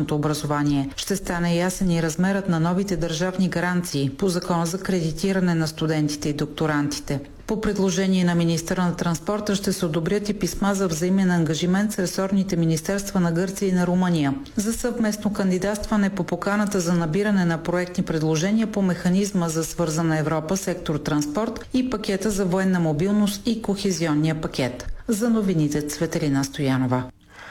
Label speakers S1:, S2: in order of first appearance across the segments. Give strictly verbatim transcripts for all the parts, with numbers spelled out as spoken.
S1: училищното образование. Ще стане ясен и размерът на новите държавни гаранции по Закона за кредитиране на студентите и докторантите. По предложение на министъра на транспорта ще се одобрят и писма за взаимен ангажимент с ресорните министерства на Гърция и на Румъния за съвместно кандидатстване по поканата за набиране на проектни предложения по механизма за свързана Европа, сектор транспорт и пакета за военна мобилност и кохезионния пакет. За новините Цветелина Стоянова.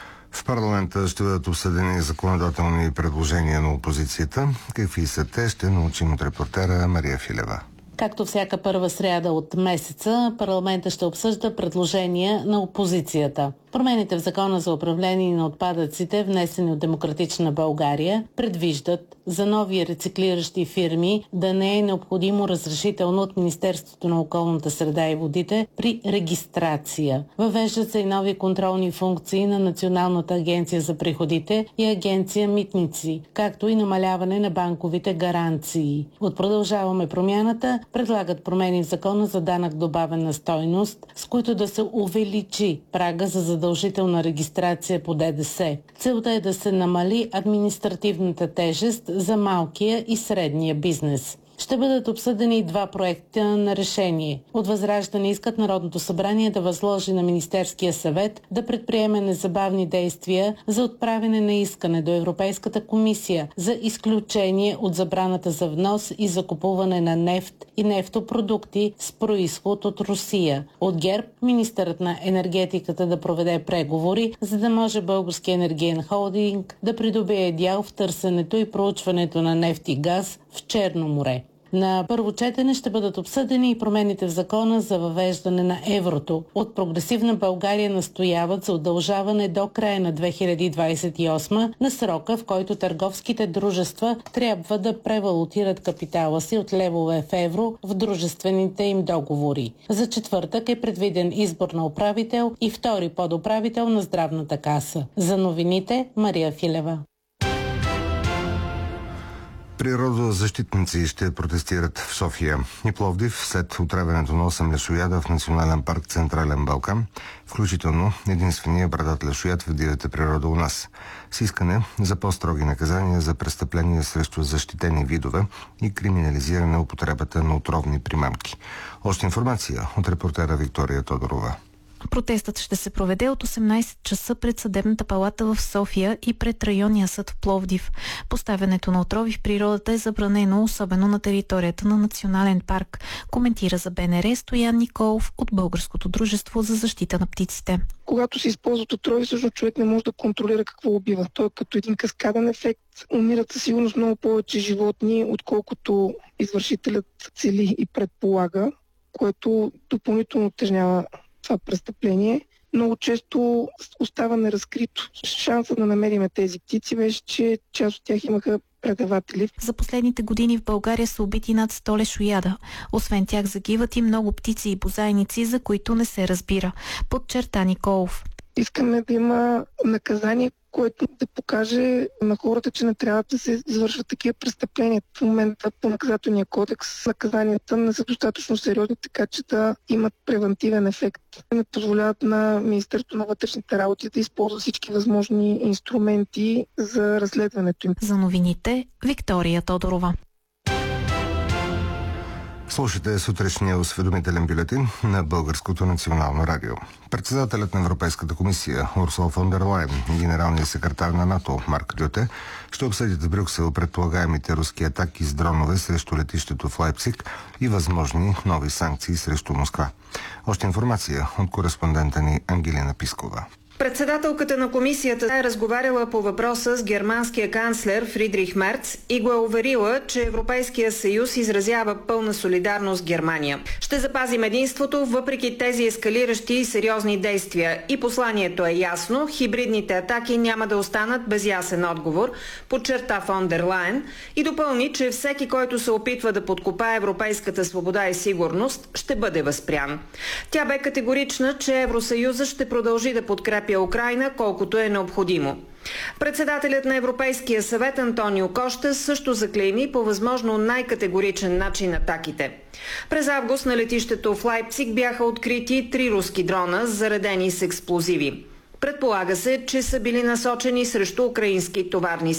S2: В парламента ще бъдат обсъдени законодателни предложения на опозицията. Какви са те, ще научим от репортера Мария Филева.
S3: Както всяка първа сряда от месеца, парламента ще обсъжда предложения на опозицията. Промените в Закона за управление на отпадъците, внесени от Демократична България, предвиждат за нови рециклиращи фирми да не е необходимо разрешително от Министерството на околната среда и водите при регистрация. Въвеждат се и нови контролни функции на Националната агенция за приходите и Агенция Митници, както и намаляване на банковите гаранции. От Продължаваме промяната предлагат промени в Закона за данък добавена стойност, с които да се увеличи прага за задължителна регистрация по Д Д С. Целта е да се намали административната тежест за малкия и средния бизнес. Ще бъдат обсъдени и два проекта на решение. От Възраждане искат Народното събрание да възложи на Министерския съвет да предприеме незабавни действия за отправяне на искане до Европейската комисия за изключение от забраната за внос и закупуване на нефт и нефтопродукти с произход от Русия. От ГЕРБ министърът на енергетиката да проведе преговори, за да може Български енергиен холдинг да придобие дял в търсенето и проучването на нефт и газ в Черно море. На първо четене ще бъдат обсъдени и промените в Закона за въвеждане на еврото. От Прогресивна България настояват за удължаване до края на две хиляди двадесет и осма на срока, в който търговските дружества трябва да превалутират капитала си от левове в евро в дружествените им договори. За четвъртък е предвиден избор на управител и втори подуправител на Здравната каса. За новините Мария Филева.
S2: Природозащитници ще протестират в София и Пловдив след отравянето на осем лешояда в Национален парк Централен Балкан, включително единствения брадат лешояд в дивата природа у нас, с искане за по-строги наказания за престъпления срещу защитени видове и криминализиране употребата на отровни примамки. Още информация от репортера Виктория Тодорова.
S4: Протестът ще се проведе от осемнадесет часа пред Съдебната палата в София и пред Районния съд в Пловдив. Поставянето на отрови в природата е забранено, особено на територията на Национален парк, коментира за Б Н Р Стоян Николов от Българското дружество за защита на птиците.
S5: Когато се използват отрови, всъщност човек не може да контролира какво убива. Той е като един каскаден ефект. Умират със сигурност много повече животни, отколкото извършителят цели и предполага, което допълнително утежнява това престъпление. Много често остава неразкрито. Шансът да намерим тези птици беше, че част от тях имаха предаватели.
S4: За последните години в България са убити над сто лешояда. Освен тях загиват и много птици и бозайници, за които не се разбира. Подчерта Николов.
S5: Искаме да има наказание, което да покаже на хората, че не трябва да се извършват такива престъпления. В момента по наказателния кодекс наказанията не са достатъчно сериозни, така че да имат превентивен ефект. Не позволяват на Министерството на вътрешните работи да използва всички възможни инструменти за разследването им.
S4: За новините Виктория Тодорова.
S2: Слушате сутрешния осведомителен бюлетин на Българското национално радио. Председателят на Европейската комисия Урсула фон дер Лайен и генералният секретар на НАТО Марк Рюте ще обсъдят в Брюксел предполагаемите руски атаки с дронове срещу летището в Лайпциг и възможни нови санкции срещу Москва. Още информация от кореспондента ни Ангелина Пискова.
S6: Председателката на комисията е разговаряла по въпроса с германския канцлер Фридрих Мерц и го е уверила, че Европейския съюз изразява пълна солидарност с Германия. Ще запазим единството въпреки тези ескалиращи и сериозни действия. И посланието е ясно. Хибридните атаки няма да останат без ясен отговор, подчерта фон дер Лайен и допълни, че всеки, който се опитва да подкопае европейската свобода и сигурност, ще бъде възпрян. Тя бе категорична, че Евросъюзът ще продължи да подкрепя Украйна колкото е необходимо. Председателят на Европейския съвет Антонио Кошта също заклейми по възможно най-категоричен начин атаките. През август на летището в Лайпциг бяха открити три руски дрона, заредени с експлозиви. Предполага се, че са били насочени срещу украински товарни